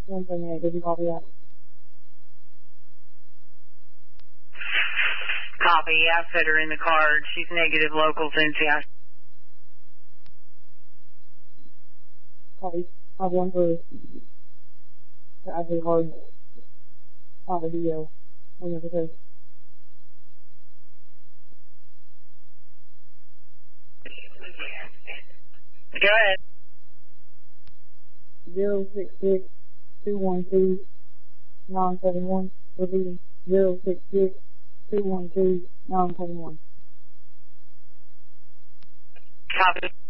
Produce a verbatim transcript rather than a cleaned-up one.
one seventy-eight, did you copy that? Copy, I put her in the card. She's negative local Cincy. Copy. I have one for the actual card. Not the video. One of the two. Go ahead. Zero six six two one two nine seven one. Repeating. Zero six six two one two nine seven one. Copy.